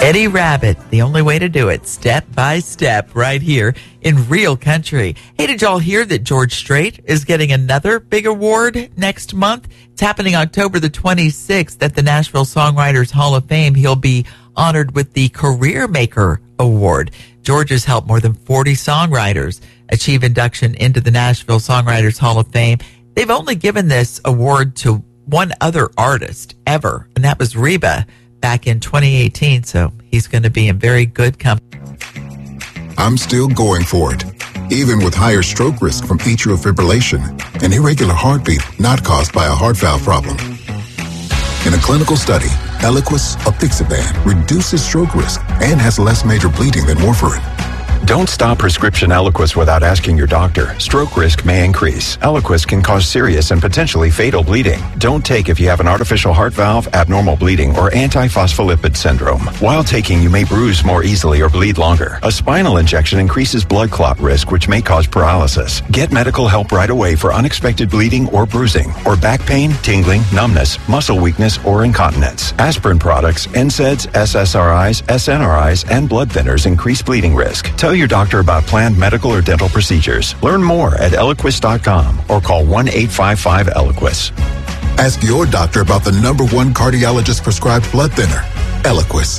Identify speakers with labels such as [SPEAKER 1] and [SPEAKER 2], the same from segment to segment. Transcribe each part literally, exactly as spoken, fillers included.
[SPEAKER 1] Eddie Rabbitt, the only way to do it, step by step, right here in Real Country. Hey, did y'all hear that George Strait is getting another big award next month? It's happening October the twenty-sixth at the Nashville Songwriters Hall of Fame. He'll be honored with the Career Maker Award. George has helped more than forty songwriters achieve induction into the Nashville Songwriters Hall of Fame. They've only given this award to one other artist ever, and that was Reba back in twenty eighteen, so he's going to be in very good company.
[SPEAKER 2] I'm still going for it, even with higher stroke risk from atrial fibrillation, an irregular heartbeat not caused by a heart valve problem. In a clinical study, Eliquis apixaban reduces stroke risk and has less major bleeding than warfarin.
[SPEAKER 3] Don't stop prescription Eliquis without asking your doctor. Stroke risk may increase. Eliquis can cause serious and potentially fatal bleeding. Don't take if you have an artificial heart valve, abnormal bleeding, or antiphospholipid syndrome. While taking, you may bruise more easily or bleed longer. A spinal injection increases blood clot risk, which may cause paralysis. Get medical help right away for unexpected bleeding or bruising, or back pain, tingling, numbness, muscle weakness, or incontinence. Aspirin products, N SAIDs, S S R Is, S N R Is, and blood thinners increase bleeding risk. Tell your doctor about planned medical or dental procedures. Learn more at Eliquis dot com or call one eight five five Eliquis.
[SPEAKER 2] Ask your doctor about the number one cardiologist prescribed blood thinner, Eliquis.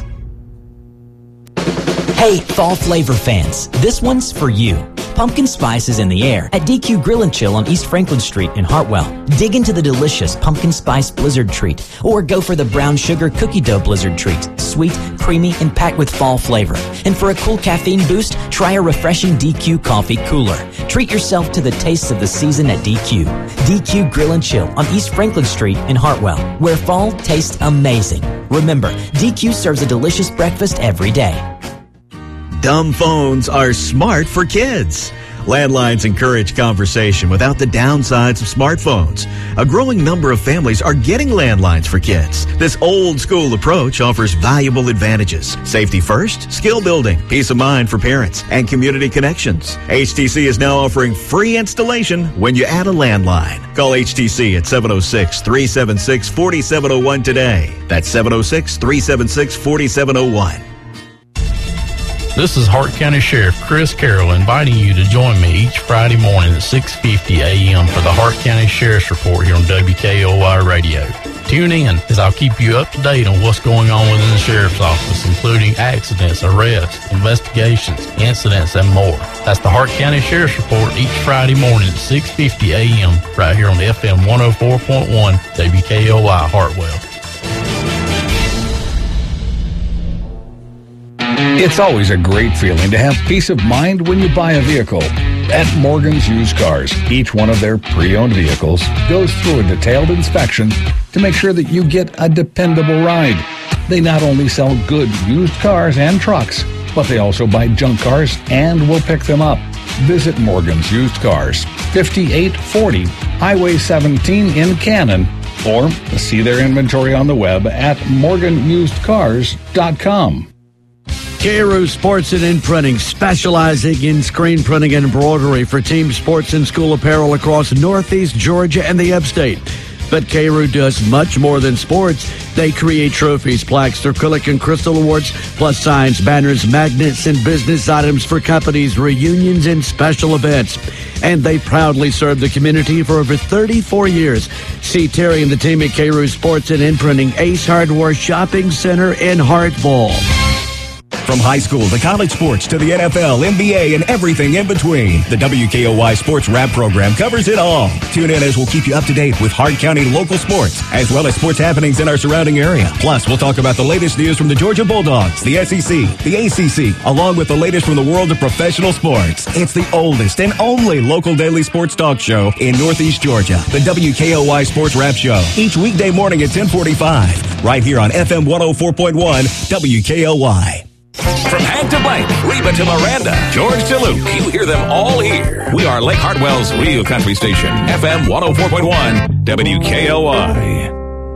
[SPEAKER 4] Hey, fall flavor fans, this one's for you. Pumpkin spice is in the air at D Q Grill and Chill on East Franklin Street in Hartwell. Dig into the delicious pumpkin spice blizzard treat, or go for the brown sugar cookie dough blizzard treat. Sweet, creamy, and packed with fall flavor. And for a cool caffeine boost, try a refreshing D Q coffee cooler. Treat yourself to the tastes of the season at D Q. D Q Grill and Chill on East Franklin Street in Hartwell, where fall tastes amazing. Remember, D Q serves a delicious breakfast every day.
[SPEAKER 5] Dumb phones are smart for kids. Landlines encourage conversation without the downsides of smartphones. A growing number of families are getting landlines for kids. This old-school approach offers valuable advantages. Safety first, skill building, peace of mind for parents, and community connections. H T C is now offering free installation when you add a landline. Call H T C at seven oh six, three seven six, four seven oh one today. That's seven oh six, three seven six, four seven oh one.
[SPEAKER 6] This is Hart County Sheriff Chris Carroll inviting you to join me each Friday morning at six fifty a.m. for the Hart County Sheriff's Report here on W K O Y Radio. Tune in as I'll keep you up to date on what's going on within the Sheriff's Office, including accidents, arrests, investigations, incidents, and more. That's the Hart County Sheriff's Report each Friday morning at six fifty a.m. right here on F M one oh four point one W K O Y Hartwell.
[SPEAKER 7] It's always a great feeling to have peace of mind when you buy a vehicle. At Morgan's Used Cars, each one of their pre-owned vehicles goes through a detailed inspection to make sure that you get a dependable ride. They not only sell good used cars and trucks, but they also buy junk cars and will pick them up. Visit Morgan's Used Cars, fifty-eight forty Highway seventeen in Cannon, or see their inventory on the web at morgan used cars dot com.
[SPEAKER 8] Cairo Sports and Imprinting, specializing in screen printing and embroidery for team sports and school apparel across Northeast Georgia and the upstate. But Cairo does much more than sports. They create trophies, plaques, acrylic and crystal awards, plus signs, banners, magnets, and business items for companies, reunions, and special events. And they proudly serve the community for over thirty-four years. See Terry and the team at Cairo Sports and Imprinting, Ace Hardware Shopping Center in Hartwell.
[SPEAKER 9] From high school to college sports to the N F L, N B A, and everything in between, the W K O Y Sports Wrap program covers it all. Tune in as we'll keep you up to date with Hart County local sports, as well as sports happenings in our surrounding area. Plus, we'll talk about the latest news from the Georgia Bulldogs, the S E C, the A C C, along with the latest from the world of professional sports. It's the oldest and only local daily sports talk show in Northeast Georgia, the W K O Y Sports Wrap Show, each weekday morning at ten forty-five, right here on F M one oh four point one W K O Y.
[SPEAKER 10] From Hank to Blank, Reba to Miranda, George to Luke, you hear them all here. We are Lake Hartwell's Real Country Station, F M one oh four point one W K L Y.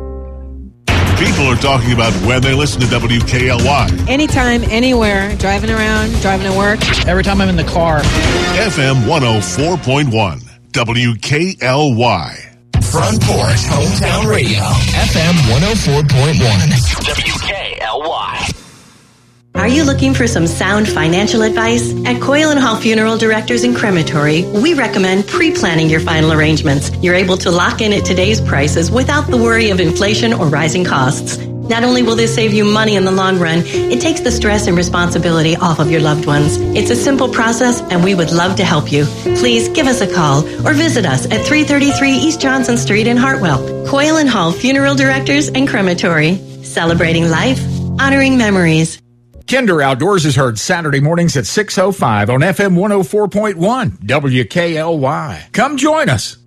[SPEAKER 11] People are talking about when they listen to W K L Y.
[SPEAKER 12] Anytime, anywhere, driving around, driving to work.
[SPEAKER 13] Every time I'm in the car.
[SPEAKER 11] F M one oh four point one W K L Y.
[SPEAKER 14] Front Porch Hometown Radio, F M one oh four point one W K L Y.
[SPEAKER 13] Are you looking for some sound financial advice? At Coyle and Hall Funeral Directors and Crematory, we recommend pre-planning your final arrangements. You're able to lock in at today's prices without the worry of inflation or rising costs. Not only will this save you money in the long run, it takes the stress and responsibility off of your loved ones. It's a simple process, and we would love to help you. Please give us a call or visit us at three thirty-three East Johnson Street in Hartwell. Coyle and Hall Funeral Directors and Crematory. Celebrating life, honoring memories.
[SPEAKER 14] Kinder Outdoors is heard Saturday mornings at six oh five on F M one oh four point one W K L Y. Come join us.